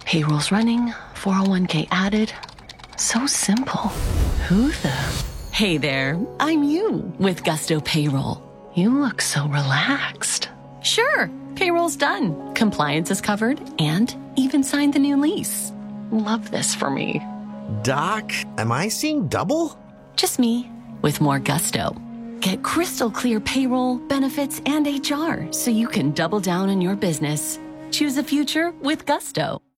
Payroll's running, 401k added. So simple. Who the? Hey there, I'm you with Gusto Payroll. You look so relaxed. Sure, payroll's done. Compliance is covered and even signed the new lease. Love this for me. Doc, am I seeing double? Just me with more gusto. Get crystal clear payroll, benefits, and HR so you can double down on your business. Choose a future with Gusto.